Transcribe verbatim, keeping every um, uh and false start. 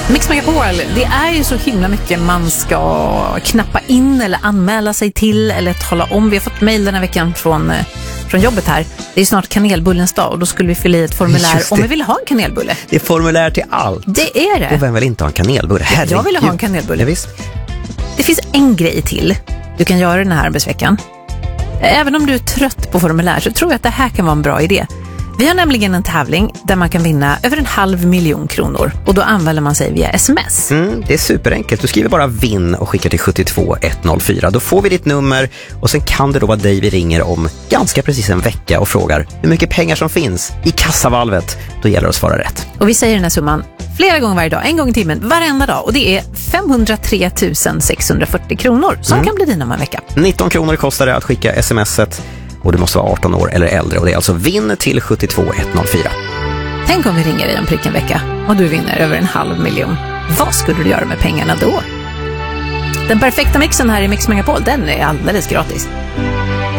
Mix Megapol, det är ju så himla mycket man ska knappa in eller anmäla sig till eller tala om. Vi har fått mejl den här veckan från, från jobbet här. Det är snart kanelbullens dag och då skulle vi fylla i ett formulär om vi vill ha en kanelbulle. Det är formulär till allt. Det är det. Och vem vill inte ha en kanelbulle? Herregud. Jag vill ha en kanelbulle. Ja, visst. Det finns en grej till du kan göra den här arbetsveckan. Även om du är trött på formulär så tror jag att det här kan vara en bra idé. Vi har nämligen en tävling där man kan vinna över en halv miljon kronor. Och då använder man sig via sms. Mm, det är superenkelt. Du skriver bara vinn och skickar till sju två ett noll fyra. Då får vi ditt nummer och sen kan det då vara dig vi ringer om ganska precis en vecka och frågar hur mycket pengar som finns i kassavalvet. Då gäller det att svara rätt. Och vi säger den här summan flera gånger varje dag, en gång i timmen, varenda dag. Och det är femhundratre tusen sexhundrafyrtio kronor som mm. kan bli dina om en vecka. nitton kronor kostar det att skicka smset. Och du måste vara arton år eller äldre. Och det är alltså vinn till sju två ett noll fyra. Tänk om vi ringer dig om prick en vecka och du vinner över en halv miljon. Vad skulle du göra med pengarna då? Den perfekta mixen här i Mix Megapol, den är alldeles gratis.